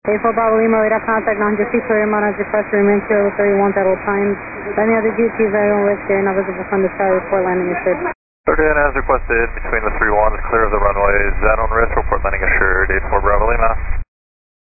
A4 Bravo Lima, radar contact 900 feet, clear monitor pressure, remain clear with 31 at all times. Any other GT very on risk, not visible from the sky, report landing assured. 39 as requested, between the 3-1, clear of the runway, Z on risk, report landing assured, 84 Bravo Lima.